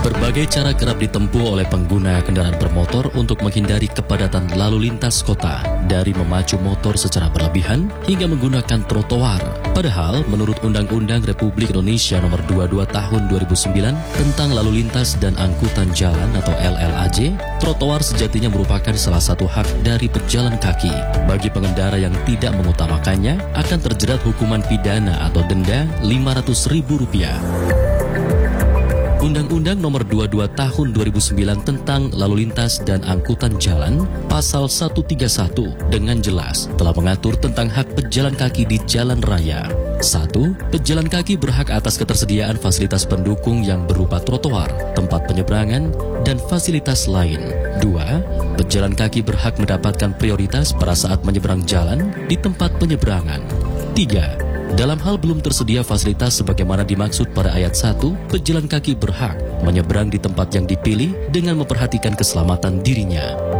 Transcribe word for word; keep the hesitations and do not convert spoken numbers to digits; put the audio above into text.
Berbagai cara kerap ditempuh oleh pengguna kendaraan bermotor untuk menghindari kepadatan lalu lintas kota, dari memacu motor secara berlebihan hingga menggunakan trotoar. Padahal menurut Undang-Undang Republik Indonesia Nomor dua puluh dua Tahun dua ribu sembilan tentang Lalu Lintas dan Angkutan Jalan atau L L A J, trotoar sejatinya merupakan salah satu hak dari pejalan kaki. Bagi pengendara yang tidak mengutamakannya akan terjerat hukuman pidana atau denda lima ratus ribu rupiah. Undang-Undang Nomor dua puluh dua Tahun dua ribu sembilan tentang Lalu Lintas dan Angkutan Jalan, Pasal seratus tiga puluh satu dengan jelas telah mengatur tentang hak pejalan kaki di jalan raya. satu. Pejalan kaki berhak atas ketersediaan fasilitas pendukung yang berupa trotoar, tempat penyeberangan, dan fasilitas lain. dua. Pejalan kaki berhak mendapatkan prioritas pada saat menyeberang jalan di tempat penyeberangan. tiga. Dalam hal belum tersedia fasilitas sebagaimana dimaksud pada ayat satu, pejalan kaki berhak menyeberang di tempat yang dipilih dengan memperhatikan keselamatan dirinya.